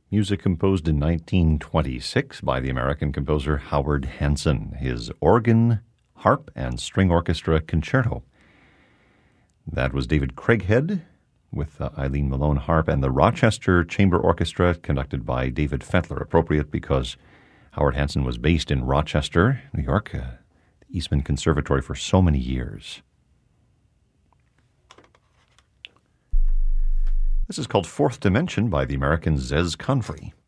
music composed in 1926 by the American composer Howard Hanson, his organ, harp, and string orchestra concerto. That was David Craighead with Eileen Malone harp and the Rochester Chamber Orchestra conducted by David Fettler, appropriate because Howard Hanson was based in Rochester, New York, the Eastman Conservatory for so many years. This is called Fourth Dimension by the American Zez Confrey.